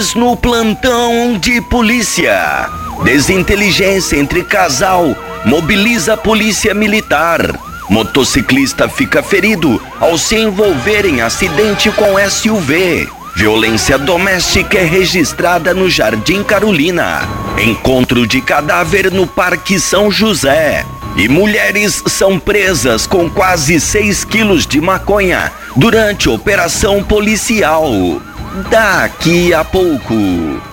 No plantão de polícia. Desinteligência entre casal mobiliza a polícia militar. Motociclista fica ferido ao se envolver em acidente com SUV. Violência doméstica é registrada no Jardim Carolina. Encontro de cadáver no Parque São José. E mulheres são presas com quase 6 quilos de maconha durante operação policial. Daqui a pouco.